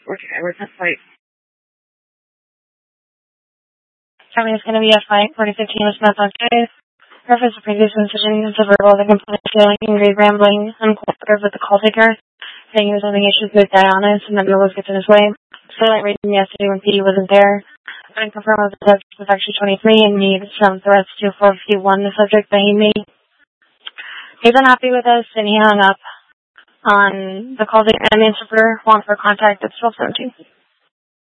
Where's that fight? County is going to be at fight 4015 with Smith on case. Reference to previous incisions of verbal, the complaint feeling angry, rambling, uncooperative with the call taker, saying he was having issues with Diana's and that Bill was getting in his way. Daylight rating yesterday when PD wasn't there. I can confirm with the subject was actually 23 and need some threats to 451, the subject behind me. He's unhappy with us and he hung up on the call taker and the interpreter, want for contact at 1217.